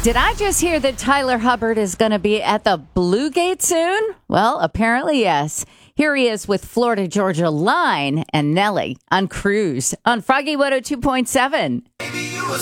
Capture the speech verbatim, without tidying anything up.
Did I just hear that Tyler Hubbard is going to be at the Blue Gate soon? Well, apparently, yes. Here he is with Florida Georgia Line and Nelly on Cruise on Froggy one oh two point seven.